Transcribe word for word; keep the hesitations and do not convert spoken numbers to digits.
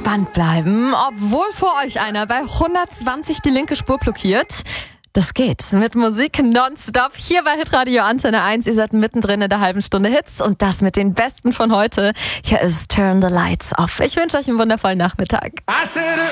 entspannt bleiben, obwohl vor euch einer bei hundertzwanzig die linke Spur blockiert. Das geht mit Musik nonstop hier bei Hitradio Antenne eins. Ihr seid mittendrin in der halben Stunde Hits und das mit den Besten von heute. Hier ist Turn the Lights Off. Ich wünsche euch einen wundervollen Nachmittag. I said